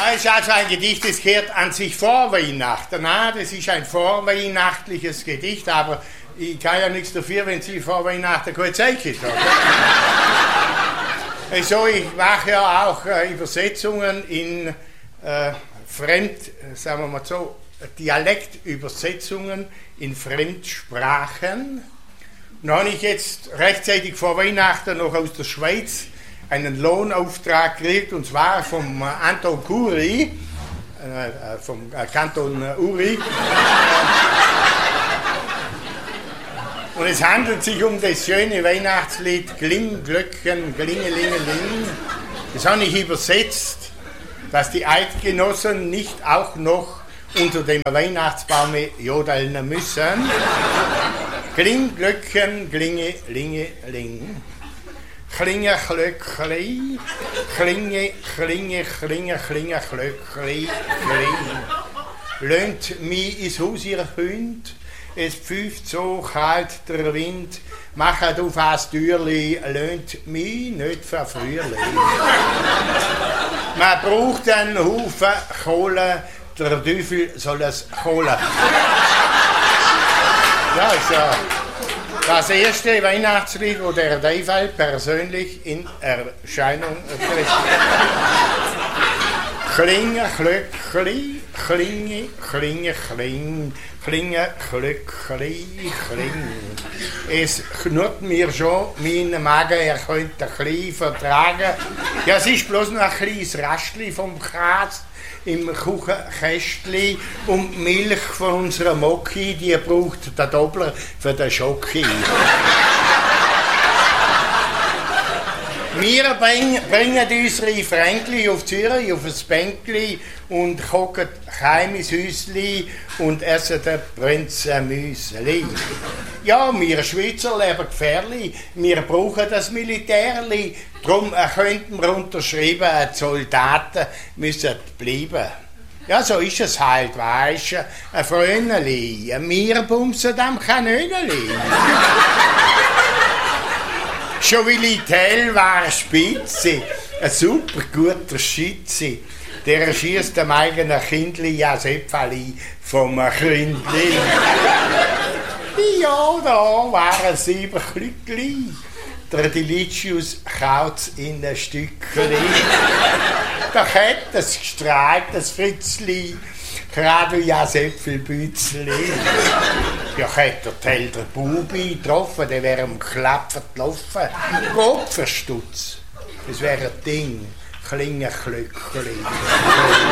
Es ist also ein Gedicht, das gehört an sich vor Weihnachten. Nein, das ist ein vorweihnachtliches Gedicht, aber ich kann ja nichts dafür, wenn Sie vor Weihnachten keine Zeit haben. Also ich mache ja auch Übersetzungen in sagen wir mal so, Dialektübersetzungen in Fremdsprachen. Dann habe ich jetzt rechtzeitig vor Weihnachten noch aus der Schweiz einen Lohnauftrag gekriegt, und zwar vom Anton Kuri, vom Kanton Uri. Und es handelt sich um das schöne Weihnachtslied Kling, Glöckchen, Klingelingeling. Das habe ich übersetzt, dass die Eidgenossen nicht auch noch unter dem Weihnachtsbaum jodeln müssen. Kling, Glöckchen, Klingelingeling. Klinge, Klöckli, Klinge, Klinge, Klinge, Klinge, Klöckli, Kling. Löhnt mi is Haus ihr Hünd, es pfeift so kalt der Wind, machet auf as Türli, löhnt mi nicht verfrühli. Man braucht einen Haufen Kohle, der Teufel soll es holen. Ja, ist ja das erste Weihnachtslied, wo der Teufel persönlich in Erscheinung tritt. Klinge, Klöckli, Klinge, Klinge, Kling, Klinge, Klöckli, Kling. Es knurrt mir schon, mein Magen, er könnte ein bisschen vertragen. Ja, es ist bloß noch ein kleines Rastli vom Käse im Kuchenkästli, und die Milch von unserer Mocki, die braucht der Doppler für den Schocki. Wir bringen unsere Fränkli auf Zürich auf ein Bänkli und kochen heim ins Häusli und essen den Prinzenmüsli. Ja, wir Schweizer leben gefährlich, wir brauchen das Militärli, darum könnten wir unterschreiben, die Soldaten müssen bleiben. Ja, so ist es halt, weisst du, ein Fröneli, wir bumsen am Kanöneli. Schon Willi Tell war spitze, ein super guter Schütze. Der schießt dem eigenen Kindli ja Säpfeli vom Gründli. Ja, da waren 7 Klückli. Der Delicious kaut's in ein Stückli. Da hat es gestrahlt, das Fritzli. Gerade ja Säpfelbützli. Ja, hätte der Tell der Bubi getroffen, der wäre am Klappen gelaufen. Kopfverstutz. Das wäre ein Ding. Klinge, Klöckli.